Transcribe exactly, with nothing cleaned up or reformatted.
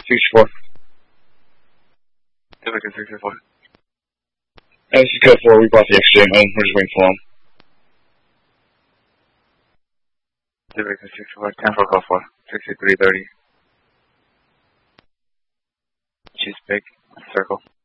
sixty-four. Civic is sixty-four. Uh, this is code four, we brought the X J home, we're just waiting for him. Civic is sixty-four, ten for code four, sixty-three thirty. She's big, circle.